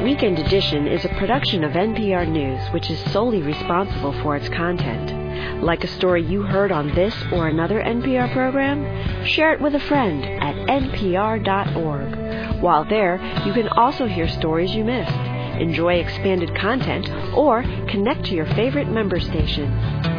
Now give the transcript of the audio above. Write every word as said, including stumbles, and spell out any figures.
Weekend Edition is a production of N P R News, which is solely responsible for its content. Like a story you heard on this or another N P R program? Share it with a friend at N P R dot org. While there, you can also hear stories you missed, enjoy expanded content, or connect to your favorite member stations.